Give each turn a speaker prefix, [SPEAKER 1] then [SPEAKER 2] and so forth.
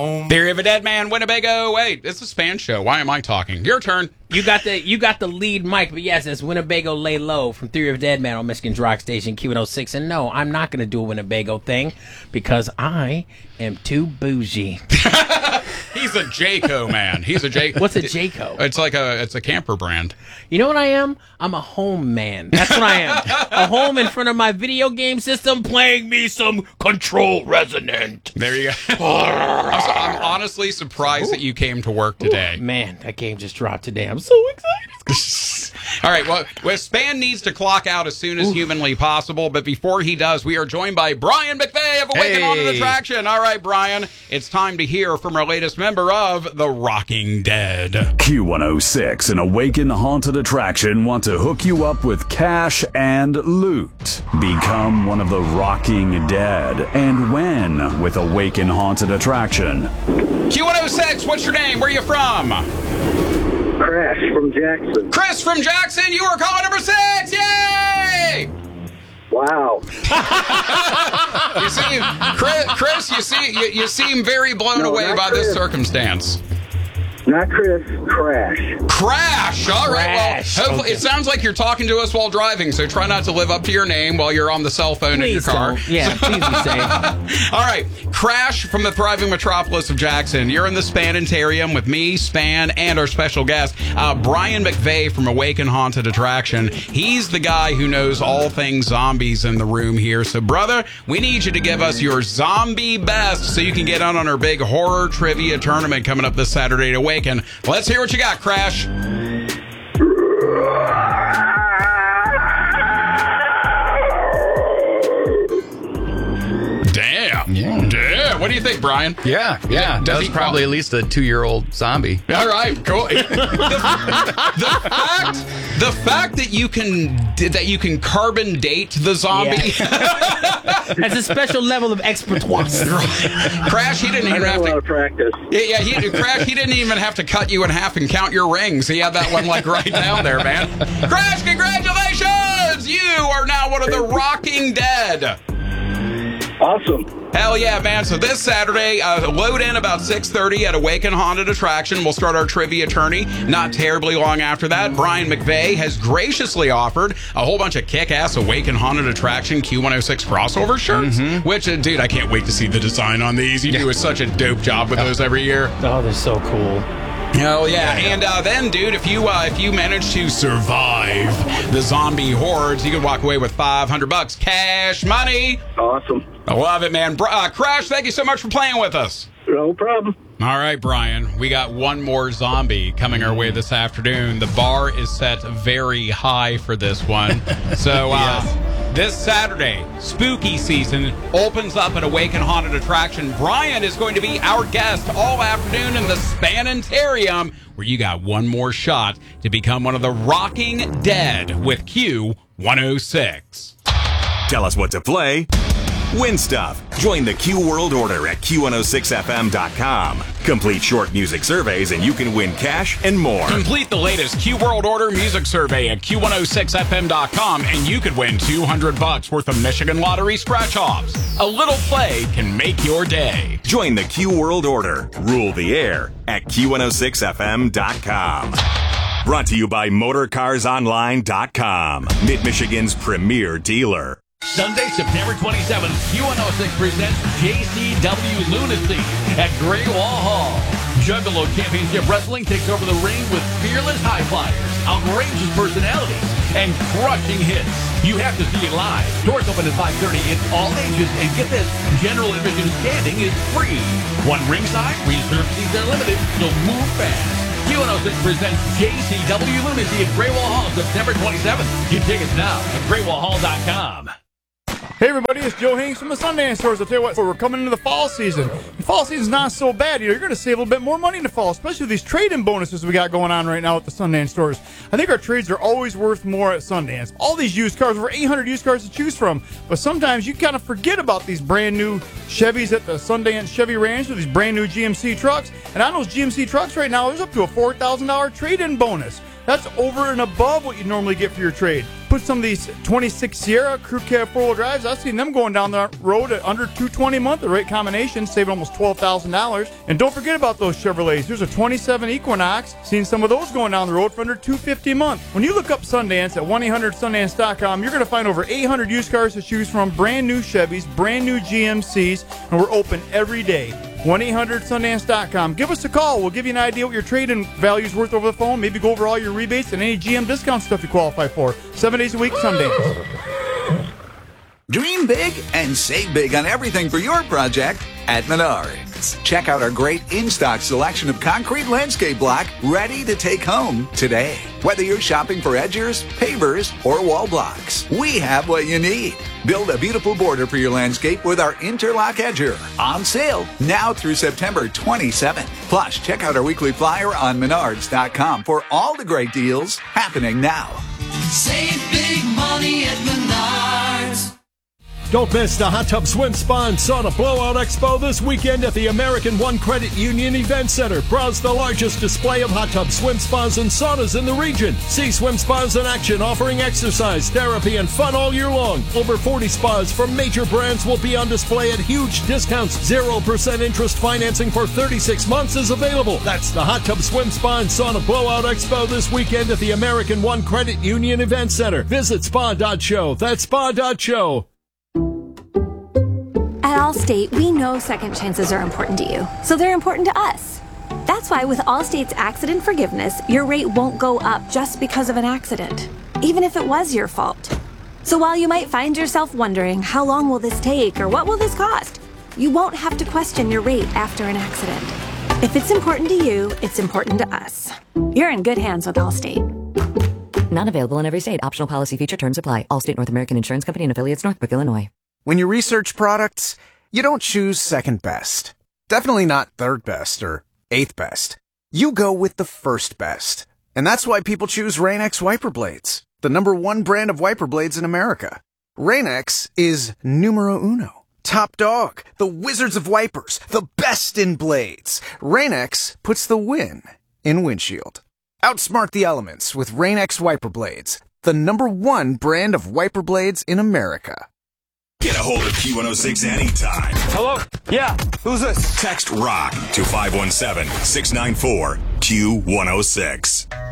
[SPEAKER 1] Theory of a Dead Man, Winnebago. Wait, it's a Span show. Why am I talking? Your turn.
[SPEAKER 2] You got the lead mic, but yes, it's Winnebago Lay Low from Theory of a Dead Man on Michigan's Rock Station Q106. And no, I'm not going to do a Winnebago thing because I am too bougie.
[SPEAKER 1] He's a Jayco man. He's a Jayco.
[SPEAKER 2] What's a Jayco?
[SPEAKER 1] It's a camper brand.
[SPEAKER 2] You know what I am? I'm a home man. That's what I am. A home in front of my video game system playing me some Control Resonant.
[SPEAKER 1] There you go. I'm honestly surprised that you came to work today.
[SPEAKER 2] Man, that game just dropped today. I'm so excited.
[SPEAKER 1] All right, well, Span needs to clock out as soon as humanly possible, but before he does, we are joined by Brian McVeigh of Awaken Haunted Attraction. All right, Brian, it's time to hear from our latest member of The Rocking Dead.
[SPEAKER 3] Q106 and Awaken Haunted Attraction want to hook you up with cash and loot. Become one of the Rocking Dead. And when with Awaken Haunted Attraction?
[SPEAKER 1] Q106, what's your name? Where are you from?
[SPEAKER 4] Crash from Jackson.
[SPEAKER 1] Chris from Jackson, you are caller number 6. Yay!
[SPEAKER 4] Wow.
[SPEAKER 1] You see, Chris, you seem very blown away by this circumstance.
[SPEAKER 4] Not Chris, Crash.
[SPEAKER 1] Crash! All right,
[SPEAKER 2] Crash.
[SPEAKER 1] well, hopefully,
[SPEAKER 2] Okay.
[SPEAKER 1] It sounds like you're talking to us while driving, so try not to live up to your name while you're on the cell phone in your car.
[SPEAKER 2] Don't. Yeah, please be safe.
[SPEAKER 1] All right, Crash from the thriving metropolis of Jackson. You're in the Spanitarium with me, Span, and our special guest, Brian McVeigh from Awaken Haunted Attraction. He's the guy who knows all things zombies in the room here. So, brother, we need you to give us your zombie best so you can get on our big horror trivia tournament coming up this Saturday at Awaken. Let's hear what you got, Crash. Damn.
[SPEAKER 5] Yeah.
[SPEAKER 1] Damn. What do you think, Brian?
[SPEAKER 5] Yeah.
[SPEAKER 1] Does
[SPEAKER 5] That's
[SPEAKER 1] he
[SPEAKER 5] probably at least a 2-year-old zombie.
[SPEAKER 1] All right, cool. the fact that you can carbon date the zombie.
[SPEAKER 2] That's a special level of expertise.
[SPEAKER 1] Crash, he didn't
[SPEAKER 4] I
[SPEAKER 1] even
[SPEAKER 4] got
[SPEAKER 1] have
[SPEAKER 4] a lot
[SPEAKER 1] to.
[SPEAKER 4] of practice.
[SPEAKER 1] Crash, he didn't even have to cut you in half and count your rings. He had that one like right down there, man. Crash, congratulations! You are now one of the Rocking Dead.
[SPEAKER 4] Awesome.
[SPEAKER 1] Hell yeah, man. So this Saturday, load in about 6:30 at Awaken Haunted Attraction. We'll start our trivia tourney. Not terribly long after that, Brian McVeigh has graciously offered a whole bunch of kick-ass Awaken Haunted Attraction Q106 crossover shirts, which, dude, I can't wait to see the design on these. You do such a dope job with those every year.
[SPEAKER 2] Oh, they're so cool.
[SPEAKER 1] Oh yeah, and then, dude, if you manage to survive the zombie hordes, you can walk away with $500 cash money.
[SPEAKER 4] Awesome.
[SPEAKER 1] I love it, man. Crash, thank you so much for playing with us.
[SPEAKER 4] No problem.
[SPEAKER 1] All right, Brian, we got one more zombie coming our way this afternoon. The bar is set very high for this one. So this Saturday, spooky season opens up at Awaken Haunted Attraction. Brian is going to be our guest all afternoon in the Spanitarium, where you got one more shot to become one of the Rocking Dead with Q106.
[SPEAKER 6] Tell us what to play. Win stuff. Join the Q World Order at Q106FM.com. Complete short music surveys and you can win cash and more.
[SPEAKER 1] Complete the latest Q World Order music survey at Q106FM.com and you could win $200 worth of Michigan Lottery scratch-offs. A little play can make your day.
[SPEAKER 6] Join the Q World Order. Rule the air at Q106FM.com. Brought to you by MotorCarsOnline.com. Mid-Michigan's premier dealer.
[SPEAKER 7] Sunday, September 27th, Q106 presents JCW Lunacy at Grey Wall Hall. Juggalo Championship Wrestling takes over the ring with fearless high flyers, outrageous personalities, and crushing hits. You have to see it live. Doors open at 5:30 in all ages, and get this, general admission standing is free. One ringside, reserved seats are limited, so move fast. Q106 presents JCW Lunacy at Grey Wall Hall, September 27th. Get tickets now at GreyWallHall.com.
[SPEAKER 8] Hey everybody, it's Joe Hanks from the Sundance Stores. I'll tell you what, we're coming into the fall season. The fall season's not so bad. You're going to save a little bit more money in the fall, especially with these trade-in bonuses we got going on right now at the Sundance Stores. I think our trades are always worth more at Sundance. All these used cars, over 800 used cars to choose from. But sometimes you kind of forget about these brand new Chevys at the Sundance Chevy Ranch with these brand new GMC trucks. And on those GMC trucks right now, there's up to a $4,000 trade-in bonus. That's over and above what you normally get for your trade. put some of these 26 Sierra crew cab 4-wheel drives. I've seen them going down the road at under $220 a month. The right combination, saving almost $12,000. And don't forget about those Chevrolets. Here's a 27 Equinox. Seen some of those going down the road for under $250 a month. When you look up Sundance at 1-800-Sundance.com, you're going to find over 800 used cars to choose from, brand new Chevys, brand new GMCs, and we're open every day. 1-800-Sundance.com. Give us a call. We'll give you an idea what your trade-in value is worth over the phone. Maybe go over all your rebates and any GM discount stuff you qualify for. 7 days a week, Sundance.
[SPEAKER 9] Dream big and save big on everything for your project at Menards. Check out our great in-stock selection of concrete landscape block ready to take home today. Whether you're shopping for edgers, pavers, or wall blocks, we have what you need. Build a beautiful border for your landscape with our Interlock Edger. On sale now through September 27th. Plus, check out our weekly flyer on Menards.com for all the great deals happening now.
[SPEAKER 10] Save big money at Menards.
[SPEAKER 11] Don't miss the Hot Tub Swim Spa and Sauna Blowout Expo this weekend at the American One Credit Union Event Center. Browse the largest display of hot tub swim spas and saunas in the region. See swim spas in action offering exercise, therapy, and fun all year long. Over 40 spas from major brands will be on display at huge discounts. 0% interest financing for 36 months is available. That's the Hot Tub Swim Spa and Sauna Blowout Expo this weekend at the American One Credit Union Event Center. Visit spa.show. That's spa.show.
[SPEAKER 12] At Allstate, we know second chances are important to you, so they're important to us. That's why with Allstate's accident forgiveness, your rate won't go up just because of an accident, even if it was your fault. So while you might find yourself wondering, how long will this take or what will this cost, you won't have to question your rate after an accident. If it's important to you, it's important to us. You're in good hands with Allstate.
[SPEAKER 13] Not available in every state. Optional policy feature terms apply. Allstate North American Insurance Company and affiliates, Northbrook, Illinois.
[SPEAKER 14] When you research products, you don't choose second best. Definitely not third best or eighth best. You go with the first best. And that's why people choose Rain-X wiper blades, the #1 brand of wiper blades in America. Rain-X is numero uno. Top dog, the wizards of wipers, the best in blades. Rain-X puts the win in windshield. Outsmart the elements with Rain-X wiper blades, the #1 brand of wiper blades in America.
[SPEAKER 6] Get a hold of Q106 anytime.
[SPEAKER 15] Hello? Yeah, who's this?
[SPEAKER 6] Text ROCK to 517-694-Q106.